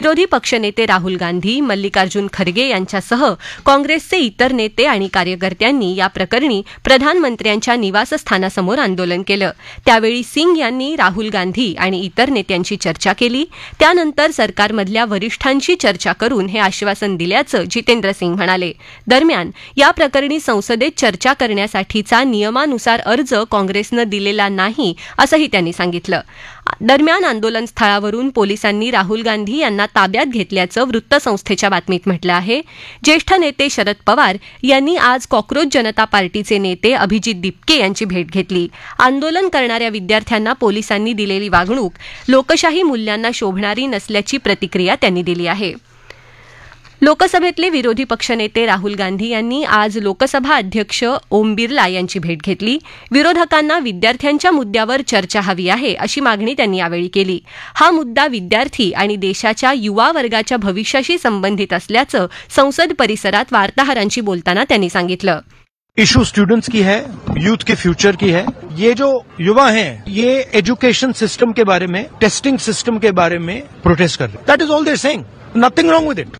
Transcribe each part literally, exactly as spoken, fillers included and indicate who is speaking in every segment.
Speaker 1: विरोधी पक्षनेते राहुल गांधी, मल्लिकार्जुन खरगे यांच्यासह काँग्रेसचे इतर नेते आणि कार्यकर्त्यांनी या प्रकरणी प्रधानमंत्र्यांच्या निवासस्थानासमोर आंदोलन केलं. त्यावेळी सिंग यांनी राहुल गांधी आणि इतर नेत्यांची चर्चा केली. त्यानंतर सरकारमधल्या वरिष्ठांशी चर्चा करून हे आश्वासन दिल्याचं जितेंद्र सिंग म्हणाले. दरम्यान या प्रकरणी संसदेत चर्चा करण्यासाठीचा नियमानुसार अर्ज काँग्रेसनं दिलेला नाही असंही त्यांनी सांगितलं. दरम्यान आंदोलन स्थळावरून पोलिसांनी राहुल गांधी यांना ताब्यात घेतल्याचं वृत्तसंस्थेच्या बातमीत म्हटलं आहे. ज्येष्ठ नेते शरद पवार यांनी आज कॉक्रोच जनता पार्टीचे नेते अभिजित दिपके यांची भेट घेतली. आंदोलन करणाऱ्या विद्यार्थ्यांना पोलिसांनी दिलेली वागणूक लोकशाही मूल्यांना शोभणारी नसल्याची प्रतिक्रिया त्यांनी दिली आहे. लोकसभेतले विरोधी पक्षनेते राहुल गांधी यांनी आज लोकसभा अध्यक्ष ओम बिर्ला यांची भेट घेतली. विरोधकांना विद्यार्थ्यांच्या मुद्द्यावर चर्चा हवी आहे अशी मागणी त्यांनी यावेळी केली. हा मुद्दा विद्यार्थी आणि देशाच्या युवा वर्गाच्या भविष्याशी संबंधित असल्याचं संसद परिसरात वार्ताहरांशी बोलताना त्यांनी सांगितलं.
Speaker 2: इशू स्टूडेंट्स की है, यूथ के फ्यूचर की है. ये जो युवा हैं, ये एजुकेशन सिस्टम के बारे में, टेस्टिंग सिस्टम के बारे में प्रोटेस्ट कर रहे हैं. That is all they are saying. Nothing wrong विद इट.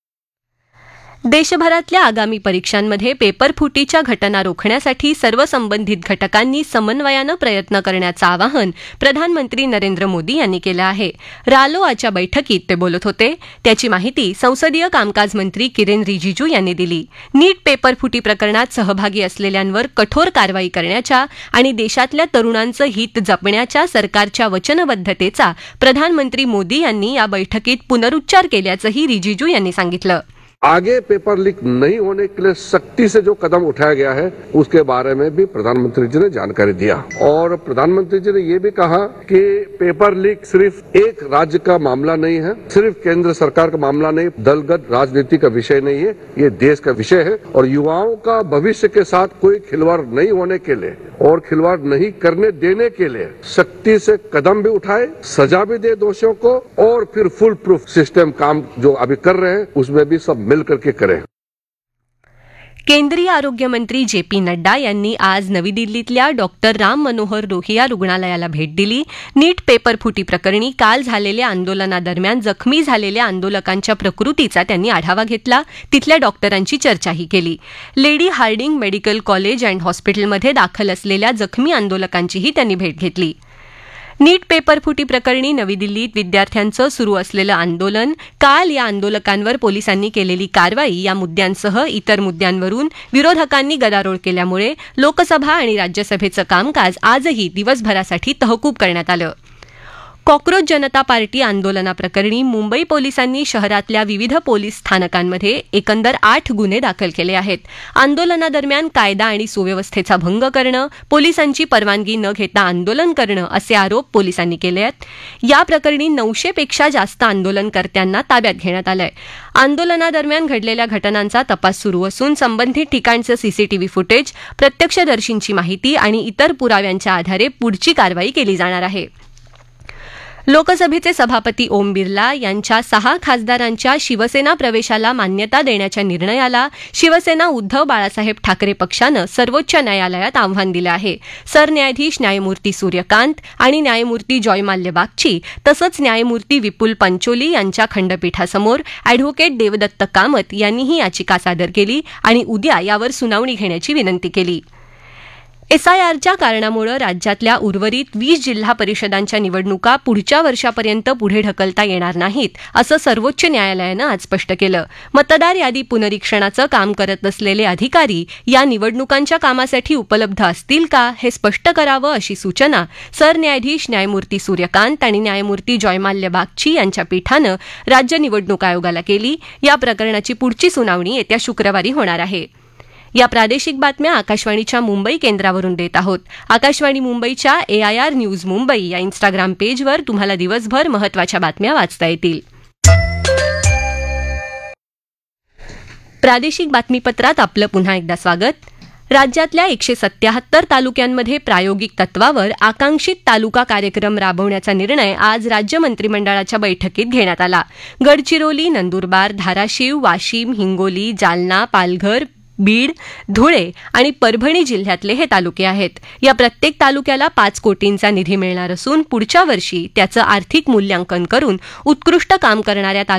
Speaker 1: देशभरातल्या आगामी परीक्षांमध्ये पेपरफुटीच्या घटना रोखण्यासाठी सर्व संबंधित घटकांनी समन्वयानं प्रयत्न करण्याचं आवाहन प्रधानमंत्री नरेंद्र मोदी यांनी केलं आहे. रालोआच्या बैठकीत ते बोलत होते. त्याची माहिती संसदीय कामकाज मंत्री किरेन रिजिजू यांनी दिली. नीट पेपरफुटी प्रकरणात सहभागी असलेल्यांवर कठोर कारवाई करण्याच्या आणि देशातल्या तरुणांचं हित जपण्याच्या सरकारच्या वचनबद्धतेचा प्रधानमंत्री मोदी यांनी या बैठकीत पुनरुच्चार केल्याचंही रिजिजू यांनी सांगितलं.
Speaker 3: आगे पेपर लीक नहीं होने के लिए सख्ती से जो कदम उठाया गया है उसके बारे में भी प्रधानमंत्री जी ने जानकारी दिया और प्रधानमंत्री जी ने ये भी कहा कि पेपर लीक सिर्फ एक राज्य का मामला नहीं है, सिर्फ केंद्र सरकार का मामला नहीं, दलगत राजनीति का विषय नहीं है, ये देश का विषय है और युवाओं का भविष्य के साथ कोई खिलवाड़ नहीं होने के लिए और खिलवाड़ नहीं करने देने के लिए सख्ती से कदम भी उठाए, सजा भी दे दोषियों को और फिर फुल प्रूफ सिस्टम काम जो अभी कर रहे हैं उसमें भी सब मिलकर के करें.
Speaker 1: केंद्रीय आरोग्य मंत्री जे पी नड्डा यांनी आज नवी दिल्लीतल्या डॉक्टर राम मनोहर लोहिया रुग्णालयाला भेट दिली. नीट पेपरफुटी प्रकरणी काल झालेल्या आंदोलनादरम्यान जखमी झालेल्या आंदोलकांच्या प्रकृतीचा त्यांनी आढावा घेतला. तिथल्या डॉक्टरांची चर्चाही केली. Lady Hardinge medical college and हॉस्पिटलमध्ये दाखल असलेल्या जखमी आंदोलकांचीही त्यांनी भेट घेतली. नीट पेपरफुटी प्रकरणी नवी दिल्लीत विद्यार्थ्यांचं सुरू असलेलं आंदोलन, काल या आंदोलकांवर पोलिसांनी केलेली कारवाई या मुद्द्यांसह इतर मुद्द्यांवरून विरोधकांनी गदारोळ केल्यामुळे लोकसभा आणि राज्यसभेचं कामकाज आजही दिवसभरासाठी तहकूब करण्यात आलं. कॉक्रोच जनता पार्टी आंदोलनाप्रकरणी मुंबई पोलिसांनी शहरातल्या विविध पोलीस स्थानकांमध्ये एकंदर आठ गुन्हे दाखल केले आहेत. आंदोलनादरम्यान कायदा आणि सुव्यवस्थेचा भंग करणं, पोलिसांची परवानगी न घेता आंदोलन करणं असे आरोप पोलिसांनी केले आहेत. या प्रकरणी नऊशे पेक्षा जास्त आंदोलनकर्त्यांना ताब्यात घेण्यात आलंय. आंदोलनादरम्यान घडलेल्या घटनांचा तपास सुरू असून संबंधित ठिकाणचं सीसीटीव्ही फुटेज, प्रत्यक्षदर्शींची माहिती आणि इतर पुराव्यांच्या आधारे पुढची कारवाई केली जाणार आहे. लोकसभेचे सभापती ओम बिर्ला यांच्या सहा खासदारांच्या शिवसेना प्रवेशाला मान्यता देण्याच्या निर्णयाला शिवसेना उद्धव बाळासाहेब ठाकरे पक्षानं सर्वोच्च न्यायालयात आव्हान दिलं आहे. सरन्यायाधीश न्यायमूर्ती सूर्यकांत आणि न्यायमूर्ती जॉयमाल्य बागची तसंच न्यायमूर्ती विपुल पंचोली यांच्या खंडपीठासमोर अॅडव्होकेट देवदत्त कामत यांनी ही याचिका सादर केली आणि उद्या यावर सुनावणी घेण्याची विनंती केली. एसआयआरच्या कारणामुळे राज्यातल्या उर्वरित वीस जिल्हा परिषदांच्या निवडणुका पुढच्या वर्षापर्यंत पुढे ढकलता येणार नाहीत असं सर्वोच्च न्यायालयानं आज स्पष्ट केलं. मतदार यादी पुनरीक्षणाचं काम करत असलेले अधिकारी या निवडणुकांच्या कामासाठी उपलब्ध असतील का हे स्पष्ट करावं अशी सूचना सरन्यायाधीश न्यायमूर्ती सूर्यकांत आणि न्यायमूर्ती जॉयमाल्य बागची यांच्या पीठानं राज्य निवडणूक आयोगाला केली. या प्रकरणाची पुढची सुनावणी येत्या शुक्रवारी होणार आहे. या प्रादेशिक बातम्या आकाशवाणीच्या मुंबई केंद्रावरून देत आहोत. आकाशवाणी मुंबईच्या एआयआर न्यूज मुंबई या इन्स्टाग्राम पेजवर तुम्हाला दिवसभर महत्त्वाच्या बातम्या वाचता येतील. प्रादेशिक बातमीपत्रात आपलं पुन्हा एकदा स्वागत. राज्यातल्या एकशे सत्याहत्तर तालुक्यांमध्ये प्रायोगिक तत्वावर आकांक्षित तालुका कार्यक्रम राबवण्याचा निर्णय आज राज्य मंत्रिमंडळाच्या बैठकीत घेण्यात आला. गडचिरोली, नंदुरबार, धाराशिव, वाशिम, हिंगोली, जालना, पालघर, बीड, धुळे आणि परभणी जिल्ह्यातले हे तालुके आहेत. या प्रत्येक तालुक्याला पाच कोटींचा निधी मिळणार असून पुढच्या वर्षी त्याचं आर्थिक मूल्यांकन करून उत्कृष्ट काम करणाऱ्या